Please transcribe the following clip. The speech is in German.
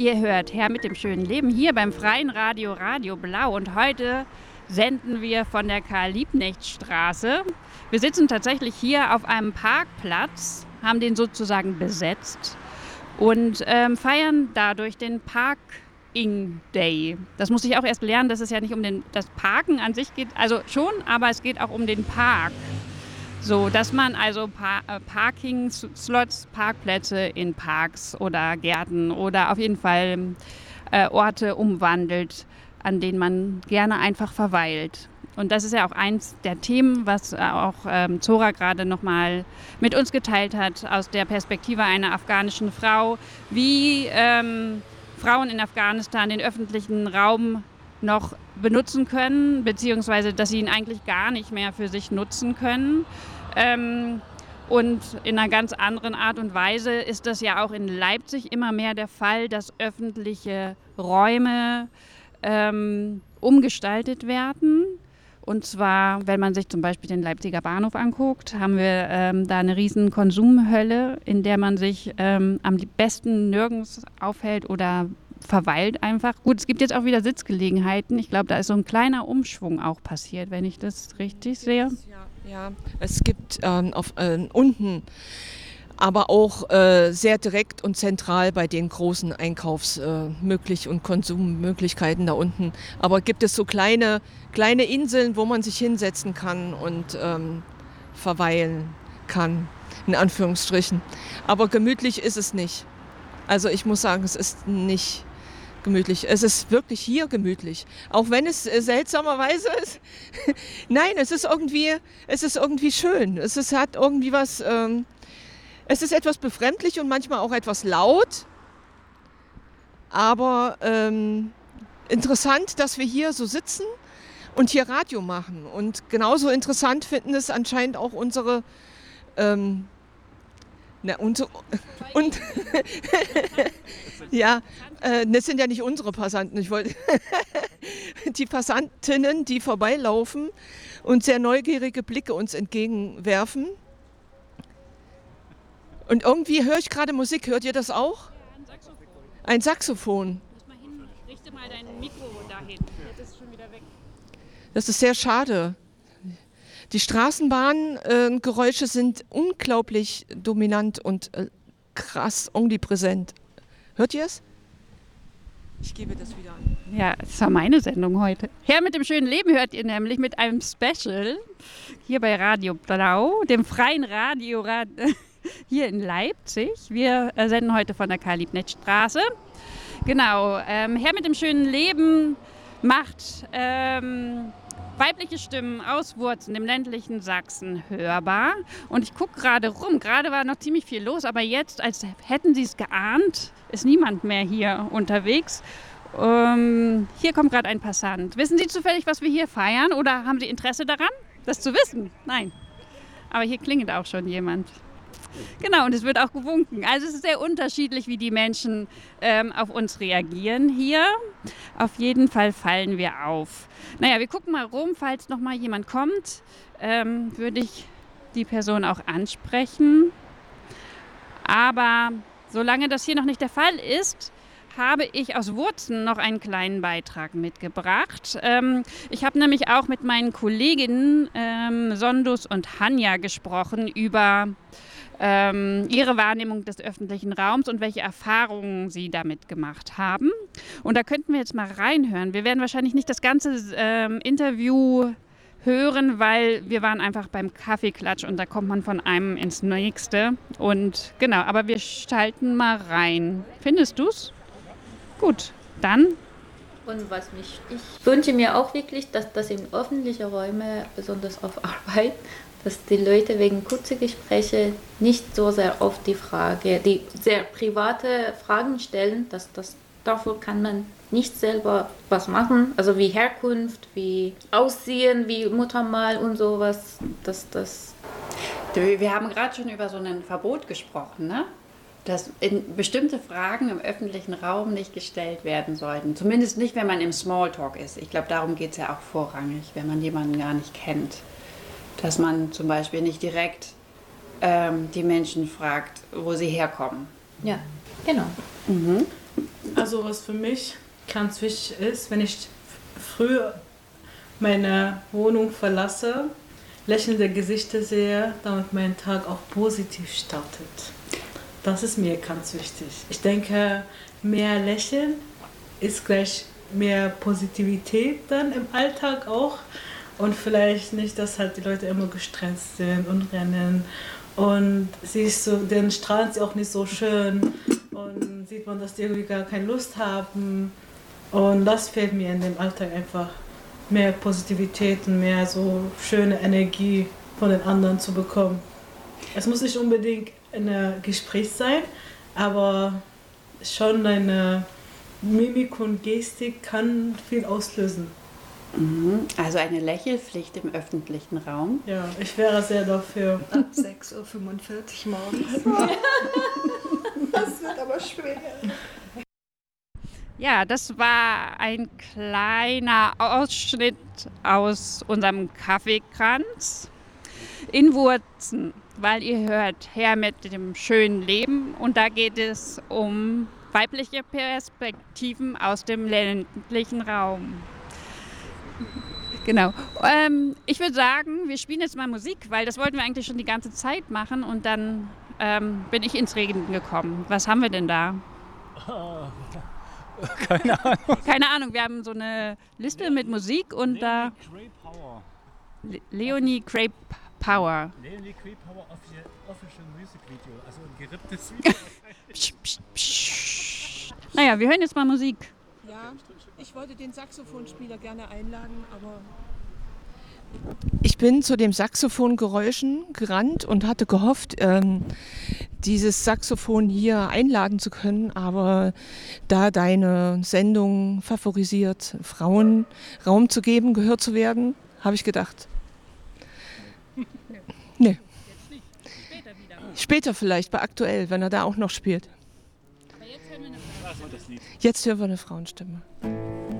Ihr hört Herr mit dem schönen Leben hier beim Freien Radio Radio Blau und heute senden wir von der Karl-Liebknecht-Straße. Wir sitzen tatsächlich hier auf einem Parkplatz, haben den sozusagen besetzt und feiern dadurch den Parking Day. Das musste ich auch erst lernen, dass es ja nicht um das Parken an sich geht, also schon, aber es geht auch um den Park. So, dass man also Parking-Slots, Parkplätze in Parks oder Gärten oder auf jeden Fall Orte umwandelt, an denen man gerne einfach verweilt. Und das ist ja auch eins der Themen, was auch Zora gerade nochmal mit uns geteilt hat, aus der Perspektive einer afghanischen Frau, wie Frauen in Afghanistan den öffentlichen Raum noch benutzen können, beziehungsweise dass sie ihn eigentlich gar nicht mehr für sich nutzen können. Und in einer ganz anderen Art und Weise ist das ja auch in Leipzig immer mehr der Fall, dass öffentliche Räume umgestaltet werden. Und zwar, wenn man sich zum Beispiel den Leipziger Bahnhof anguckt, haben wir da eine riesen Konsumhölle, in der man sich am besten nirgends aufhält oder verweilt einfach. Gut, es gibt jetzt auch wieder Sitzgelegenheiten. Ich glaube, da ist so ein kleiner Umschwung auch passiert, wenn ich das richtig sehe. Ja, es gibt unten, aber auch sehr direkt und zentral bei den großen und Konsummöglichkeiten da unten. Aber gibt es so kleine Inseln, wo man sich hinsetzen kann und verweilen kann, in Anführungsstrichen. Aber gemütlich ist es nicht. Also ich muss sagen, es ist nicht gemütlich. Es ist wirklich hier gemütlich. Auch wenn es seltsamerweise ist. Nein, es ist irgendwie schön. Hat irgendwie was. Es ist etwas befremdlich und manchmal auch etwas laut. Aber interessant, dass wir hier so sitzen und hier Radio machen. Und genauso interessant finden es anscheinend auch unsere. Ja, das sind ja nicht unsere Passanten. Ich wollte die Passantinnen, die vorbeilaufen und sehr neugierige Blicke uns entgegenwerfen. Und irgendwie höre ich gerade Musik. Hört ihr das auch? Ja, ein Saxophon. Ein Saxophon. Richte mal dein Mikro dahin. Jetzt ist es schon wieder weg. Das ist sehr schade. Die Straßenbahngeräusche sind unglaublich dominant und krass omnipräsent. Hört ihr es? Ich gebe das wieder an. Ja, es war meine Sendung heute. Herr mit dem schönen Leben hört ihr nämlich mit einem Special hier bei Radio Blau, dem freien Radio hier in Leipzig. Wir senden heute von der Karl-Liebknecht-Straße. Genau, Herr mit dem schönen Leben macht weibliche Stimmen aus Wurzen, dem ländlichen Sachsen, hörbar. Und ich gucke gerade rum. Gerade war noch ziemlich viel los, aber jetzt, als hätten Sie es geahnt, ist niemand mehr hier unterwegs. Hier kommt gerade ein Passant. Wissen Sie zufällig, was wir hier feiern? Oder haben Sie Interesse daran, das zu wissen? Nein. Aber hier klingelt auch schon jemand. Genau, und es wird auch gewunken. Also es ist sehr unterschiedlich, wie die Menschen auf uns reagieren hier. Auf jeden Fall fallen wir auf. Naja, wir gucken mal rum, falls noch mal jemand kommt, würde ich die Person auch ansprechen. Aber solange das hier noch nicht der Fall ist, habe ich aus Wurzen noch einen kleinen Beitrag mitgebracht. Ich habe nämlich auch mit meinen Kolleginnen Sondus und Hanja gesprochen über ihre Wahrnehmung des öffentlichen Raums und welche Erfahrungen sie damit gemacht haben. Und da könnten wir jetzt mal reinhören. Wir werden wahrscheinlich nicht das ganze Interview hören, weil wir waren einfach beim Kaffeeklatsch und da kommt man von einem ins nächste. Und genau, aber wir schalten mal rein. Findest du's? Gut, dann. Und ich wünsche mir auch wirklich, dass das in öffentlichen Räumen, besonders auf Arbeit, dass die Leute wegen kurzer Gespräche nicht so sehr oft die sehr private Fragen stellen, dafür kann man nicht selber was machen, also wie Herkunft, wie Aussehen, wie Muttermal und sowas, Wir haben gerade schon über so ein Verbot gesprochen, ne? Dass bestimmte Fragen im öffentlichen Raum nicht gestellt werden sollten. Zumindest nicht, wenn man im Smalltalk ist. Ich glaube, darum geht es ja auch vorrangig, wenn man jemanden gar nicht kennt. Dass man zum Beispiel nicht direkt die Menschen fragt, wo sie herkommen. Ja, genau. Mhm. Also was für mich ganz wichtig ist, wenn ich früh meine Wohnung verlasse, lächelnde Gesichter sehe, damit mein Tag auch positiv startet. Das ist mir ganz wichtig. Ich denke, mehr Lächeln ist gleich mehr Positivität dann im Alltag auch. Und vielleicht nicht, dass halt die Leute immer gestresst sind und rennen. Und siehst du, den strahlen sie auch nicht so schön. Und sieht man, dass die irgendwie gar keine Lust haben. Und das fehlt mir in dem Alltag einfach. Mehr Positivität und mehr so schöne Energie von den anderen zu bekommen. Es muss nicht unbedingt ein Gespräch sein, aber schon eine Mimik und Gestik kann viel auslösen. Also eine Lächelpflicht im öffentlichen Raum. Ja, ich wäre sehr dafür. Ab 6:45 Uhr morgens. Das wird aber schwer. Ja, das war ein kleiner Ausschnitt aus unserem Kaffeekranz in Wurzen, weil ihr hört Her mit dem schönen Leben und da geht es um weibliche Perspektiven aus dem ländlichen Raum. Genau. Ich würde sagen, wir spielen jetzt mal Musik, weil das wollten wir eigentlich schon die ganze Zeit machen und dann bin ich ins Reden gekommen. Was haben wir denn da? Keine Ahnung. Keine Ahnung, wir haben so eine Liste mit Musik und da Leonie Crape Power. Leonie Crape Power Official Music Video, also ein geripptes Video. Psch, psch, psch. Naja, wir hören jetzt mal Musik. Ja, ich wollte den Saxophonspieler gerne einladen, aber Ich bin zu dem Saxophongeräuschen gerannt und hatte gehofft, dieses Saxophon hier einladen zu können, aber da deine Sendung favorisiert, Frauen Raum zu geben, gehört zu werden, habe ich gedacht. Nee. Später vielleicht, bei Aktuell, wenn er da auch noch spielt. Aber jetzt hören wir eine Das war das Lied. Jetzt hören wir eine Frauenstimme.